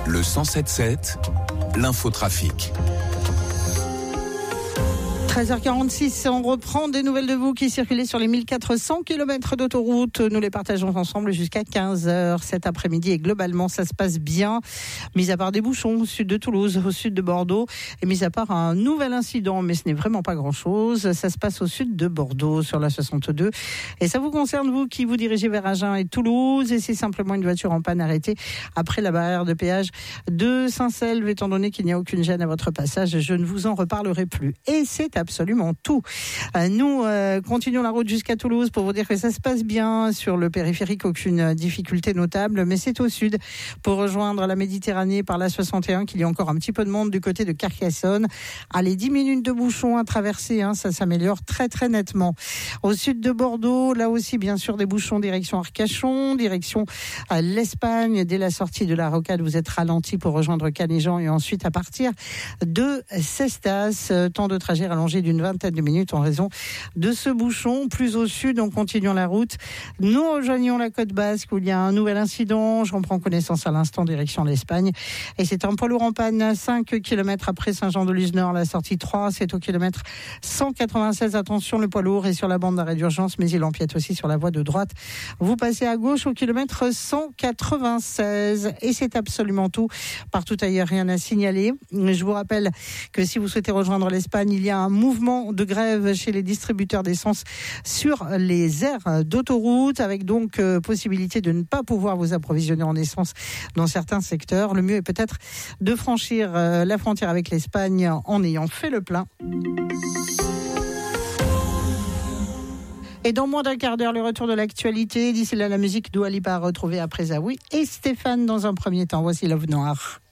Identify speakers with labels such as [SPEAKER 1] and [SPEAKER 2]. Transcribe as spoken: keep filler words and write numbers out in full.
[SPEAKER 1] Le cent sept sept, l'infotrafic.
[SPEAKER 2] treize heures quarante-six, on reprend des nouvelles de vous qui circulez sur les mille quatre cents kilomètres d'autoroute. Nous les partageons ensemble jusqu'à quinze heures cet après-midi et globalement ça se passe bien, mis à part des bouchons au sud de Toulouse, au sud de Bordeaux et mis à part un nouvel incident, mais ce n'est vraiment pas grand-chose. Ça se passe au sud de Bordeaux sur la soixante-deux et ça vous concerne vous qui vous dirigez vers Agen et Toulouse et c'est simplement une voiture en panne arrêtée après la barrière de péage de Saint-Selve. Étant donné qu'il n'y a aucune gêne à votre passage, je ne vous en reparlerai plus et c'est absolument tout. Nous euh, continuons la route jusqu'à Toulouse pour vous dire que ça se passe bien sur le périphérique, aucune difficulté notable, mais c'est au sud pour rejoindre la Méditerranée par la soixante et un qu'il y a encore un petit peu de monde du côté de Carcassonne. Allez, dix minutes de bouchons à traverser, hein, ça s'améliore très très nettement. Au sud de Bordeaux, là aussi bien sûr des bouchons direction Arcachon, direction à l'Espagne. Dès la sortie de la rocade, vous êtes ralenti pour rejoindre Canéjan et ensuite à partir de Cestas, temps de trajet rallongé d'une vingtaine de minutes en raison de ce bouchon. Plus au sud, en continuant la route, nous rejoignons la côte basque où il y a un nouvel incident. J'en prends connaissance à l'instant, direction l'Espagne. Et c'est un poids lourd en panne, cinq kilomètres après Saint-Jean-de-Luz-Nord, la sortie trois, c'est au kilomètre cent quatre-vingt-seize. Attention, le poids lourd est sur la bande d'arrêt d'urgence, mais il empiète aussi sur la voie de droite. Vous passez à gauche au kilomètre cent quatre-vingt-seize. Et c'est absolument tout. Partout ailleurs, rien à signaler. Je vous rappelle que si vous souhaitez rejoindre l'Espagne, il y a un mouvement de grève chez les distributeurs d'essence sur les aires d'autoroute, avec donc euh, possibilité de ne pas pouvoir vous approvisionner en essence dans certains secteurs. Le mieux est peut-être de franchir euh, la frontière avec l'Espagne en ayant fait le plein. Et dans moins d'un quart d'heure, le retour de l'actualité. D'ici là, la musique Dua Lipa à retrouver après Zawi et Stéphane dans un premier temps. Voici Love Noir.